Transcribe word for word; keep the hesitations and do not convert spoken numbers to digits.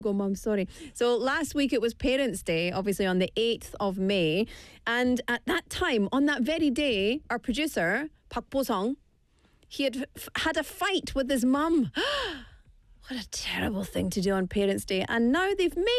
Go, Mum, sorry. So last week it was Parents' Day, obviously on the eighth of May. And at that time, on that very day, our producer, Park Bo-sung, he had f- had a fight with his mum. What a terrible thing to do on Parents' Day. And now they've made